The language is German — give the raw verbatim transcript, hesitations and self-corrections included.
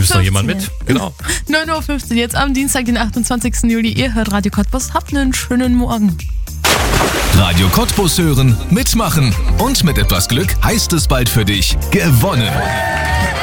Nimmst noch jemand mit? Genau. neun Uhr fünfzehn, jetzt am Dienstag, den achtundzwanzigsten Juli. Ihr hört Radio Cottbus. Habt einen schönen Morgen. Radio Cottbus hören, mitmachen und mit etwas Glück heißt es bald für dich gewonnen.